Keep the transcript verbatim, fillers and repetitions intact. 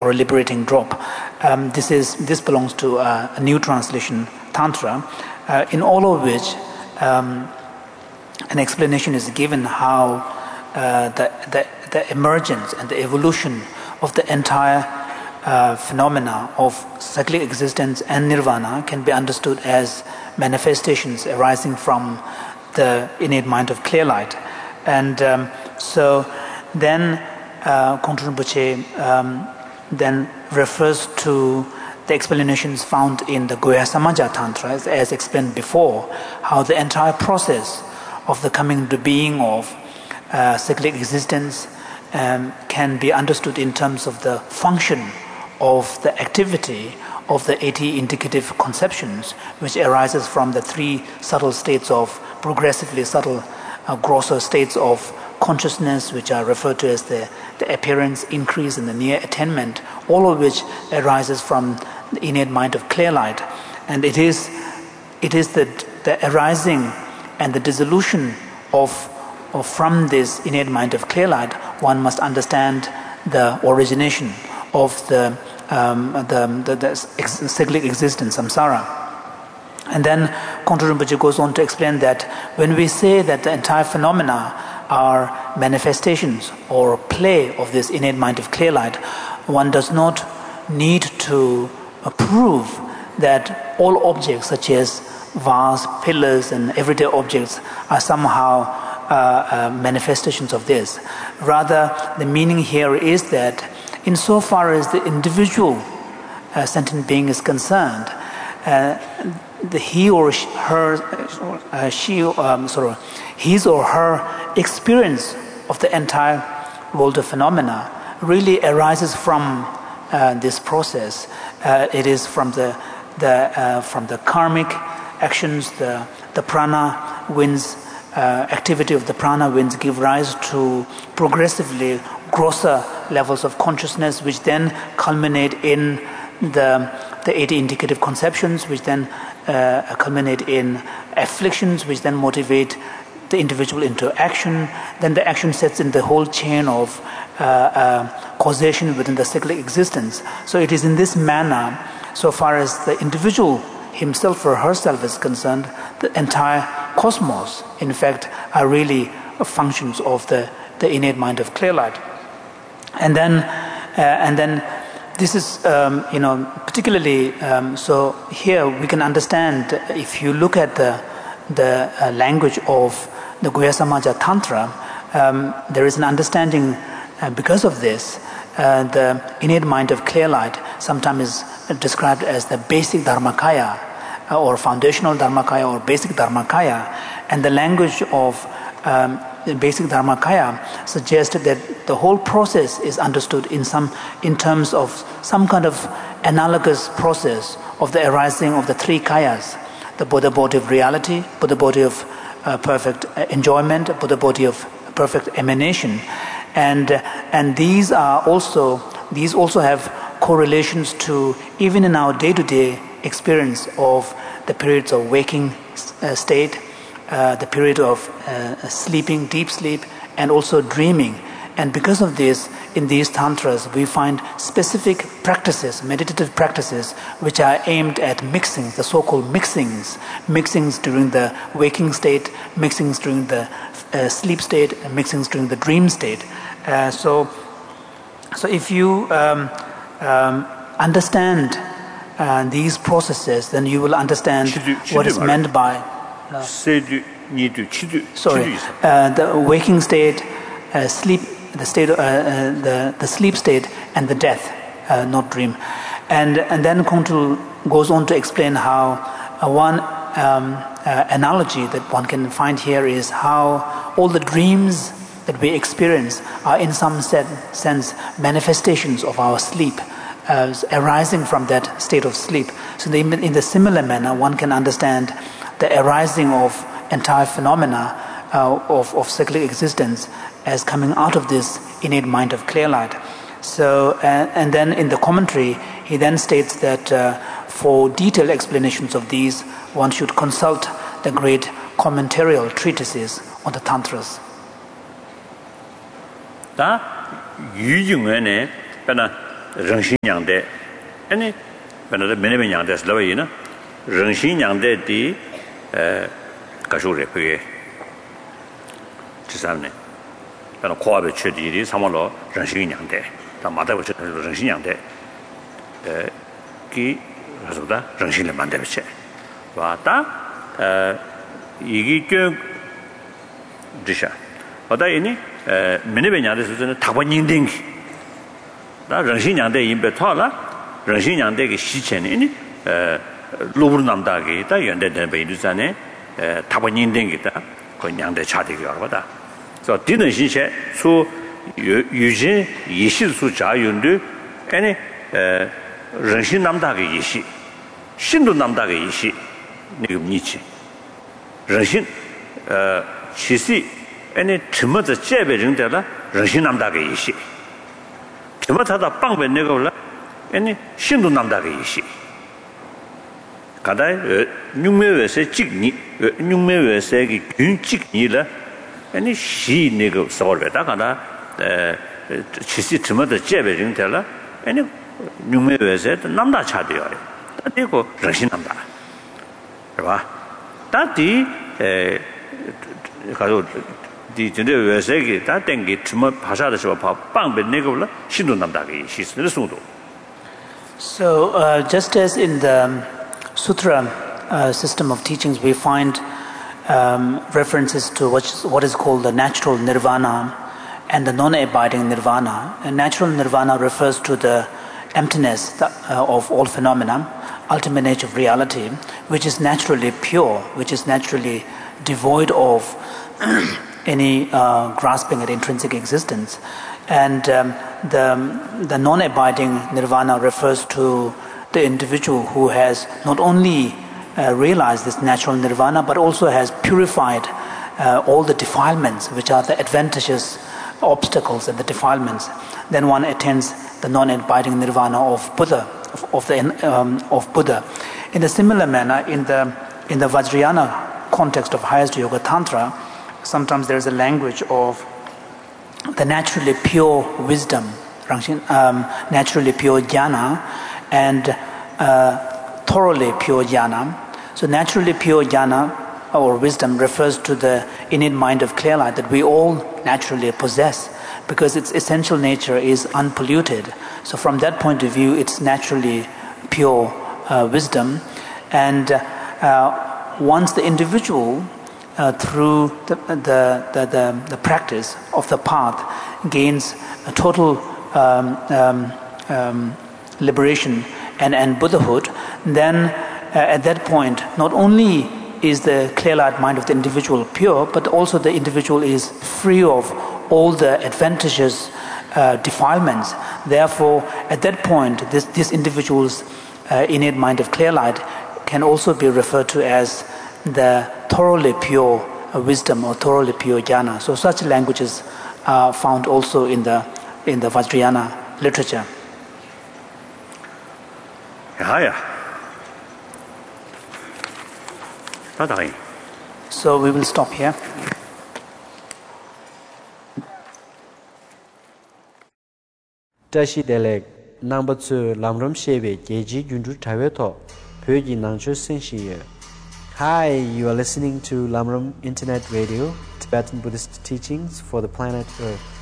or a liberating drop. Um, this is this belongs to uh, a new translation, Tantra, uh, in all of which um, an explanation is given how uh, the, the the emergence and the evolution of the entire uh, phenomena of cyclic existence and nirvana can be understood as manifestations arising from the innate mind of clear light. And um, so then uh, Kongtrul Rinpoche um, then refers to the explanations found in the Goya Samaja Tantra, as, as explained before, how the entire process of the coming to being of uh, cyclic existence um, can be understood in terms of the function of the activity of the eighty indicative conceptions, which arises from the three subtle states of progressively subtle, uh, grosser states of consciousness, which are referred to as the, the appearance, increase, and the near attainment, all of which arises from the innate mind of clear light. And it is it is the, the arising and the dissolution of, of from this innate mind of clear light, one must understand the origination of the um, the, the, the cyclic existence, samsara. And then Kongtrul Rinpoche goes on to explain that when we say that the entire phenomena are manifestations or play of this innate mind of clear light, one does not need to prove that all objects such as vase, pillars and everyday objects are somehow uh, uh, manifestations of this. Rather, the meaning here is that insofar as the individual uh, sentient being is concerned, uh, the he or she, her, uh, she, um, sorry, his or her experience of the entire world of phenomena really arises from uh, this process. Uh, it is from the the uh, from the karmic actions, the the prana winds, uh, activity of the prana winds give rise to progressively grosser levels of consciousness, which then culminate in the the eighty indicative conceptions, which then uh, culminate in afflictions, which then motivate the individual into action. Then the action sets in the whole chain of uh, uh, causation within the cyclic existence. So it is in this manner, so far as the individual himself or herself is concerned, the entire cosmos, in fact, are really functions of the, the innate mind of clear light. And then, uh, and then, this is, um, you know, particularly. Um, so here we can understand, if you look at the the uh, language of the Goya Samaja Tantra, um, there is an understanding uh, because of this. Uh, the innate mind of clear light sometimes is described as the basic Dharmakaya, uh, or foundational Dharmakaya, or basic Dharmakaya, and the language of um, the basic Dharmakaya suggested that the whole process is understood in some in terms of some kind of analogous process of the arising of the three kayas: the Buddha body of reality, Buddha body of uh, perfect enjoyment, Buddha body of perfect emanation, and uh, and these are also these also have correlations to even in our day-to-day experience of the periods of waking uh, state, uh, the period of uh, sleeping, deep sleep, and also dreaming. And because of this, in these tantras, we find specific practices, meditative practices, which are aimed at mixing, the so-called mixings, mixings during the waking state, mixings during the uh, sleep state, and mixings during the dream state. Uh, so, so if you um, um, understand uh, these processes, then you will understand what is meant by. Uh, sorry, uh, the waking state, uh, sleep. The state, uh, uh, the the sleep state, and the death, uh, not dream, and and then Kongtrul goes on to explain how uh, one um, uh, analogy that one can find here is how all the dreams that we experience are in some sense manifestations of our sleep, uh, arising from that state of sleep. So in the, in the similar manner, one can understand the arising of entire phenomena uh, of of cyclic existence as coming out of this innate mind of clear light. So, uh, and then in the commentary, he then states that uh, for detailed explanations of these, one should consult the great commentarial treatises on the tantras. Da yu jingwe ne, bana 人心养的，哎，本来没那么养的是哪位呢？人心养的的，呃，感受来会，第三呢，那跨越确定的，什么了人心养的，但马代不是人心养的，呃，给什么的人心来满的不是，吧？但呃，一个跟这些，我到呢，呃，没那么养的是真的，他不认定的。那人心养的已被套了，人心养的个西前呢，呃，路不那么大个，但原来的北路上呢，呃，他不认定的，和养的差的个了吧？所以这种西前，说有有些也是说家用的，哎呢，呃，人心那么大个也是，心都那么大个也是，那个密切，人心，呃，其实，哎呢，什么在这边人的了，人心那么大个也是。什么他的帮本那个了？哎，你心都那么大个一些。刚才呃，农民为啥几年？呃，农民为啥个均几年了？哎，你是那个少了，他刚才呃呃，其实什么的这边人的了？哎，你农民为啥那么大差别了？他这个人心那么大，是吧？但第呃，还有。的真的为啥个？他等个什么爬山的时候跑旁边那个了，心都那么大个，其实那速度。 So uh, just as in the sutra uh, system of teachings, we find um, references to what's, what is called the natural nirvana and the non-abiding nirvana. And natural nirvana refers to the emptiness that, uh, of all phenomena, ultimate nature of reality, which is naturally pure, which is naturally devoid of any uh, grasping at intrinsic existence. And um, the, the non-abiding nirvana refers to the individual who has not only uh, realized this natural nirvana, but also has purified uh, all the defilements, which are the adventitious obstacles and the defilements. Then one attains the non-abiding nirvana of Buddha, of, of, the, um, of Buddha. In a similar manner, in the, in the Vajrayana context of highest Yoga Tantra, sometimes there is a language of the naturally pure wisdom, um, naturally pure jnana, and uh, thoroughly pure jnana. So naturally pure jnana or wisdom refers to the innate mind of clear light that we all naturally possess, because its essential nature is unpolluted. So from that point of view, it's naturally pure uh, wisdom. And uh, once the individual Uh, through the, the, the, the, the practice of the path gains a total um, um, um, liberation and, and Buddhahood, then uh, at that point not only is the clear light mind of the individual pure, but also the individual is free of all the adventitious uh, defilements. Therefore, at that point, this, this individual's uh, innate mind of clear light can also be referred to as the thoroughly pure uh, wisdom or thoroughly pure jnana. So such languages are found also in the in the Vajrayana literature. Yeah, yeah. So we will stop here. Tashi Delek number two Lamram Shebe Geji Jundu Taweto Pyoji Nangcho Senshiye. Hi, you are listening to Lamram Internet Radio, Tibetan Buddhist teachings for the planet Earth.